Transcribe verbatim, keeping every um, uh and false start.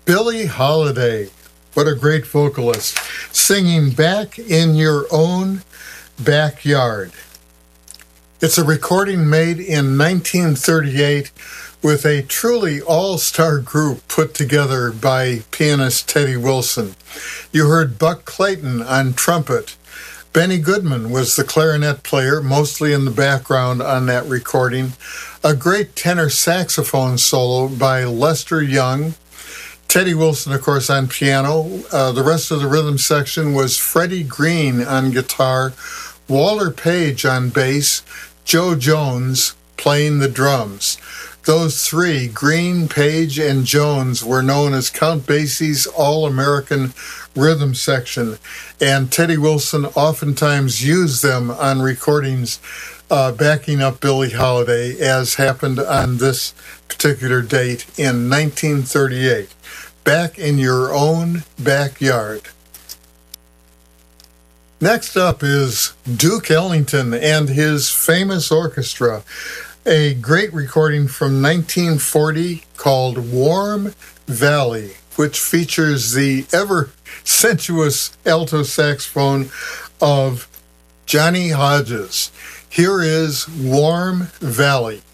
Billie Holiday, what a great vocalist, singing Back in Your Own Backyard. It's a recording made in nineteen thirty-eight with a truly all-star group put together by pianist Teddy Wilson. You heard Buck Clayton on trumpet. Benny Goodman was the clarinet player, mostly in the background on that recording. A great tenor saxophone solo by Lester Young. Teddy Wilson, of course, on piano. Uh, the rest of the rhythm section was Freddie Green on guitar, Walter Page on bass, Joe Jones playing the drums. Those three, Green, Page, and Jones, were known as Count Basie's All-American Rhythm Section, and Teddy Wilson oftentimes used them on recordings uh, backing up Billie Holiday, as happened on this particular date in nineteen thirty-eight. Back in Your Own Backyard. Next up is Duke Ellington and his famous orchestra, a great recording from nineteen forty called Warm Valley, which features the ever sensuous alto saxophone of Johnny Hodges. Here is Warm Valley.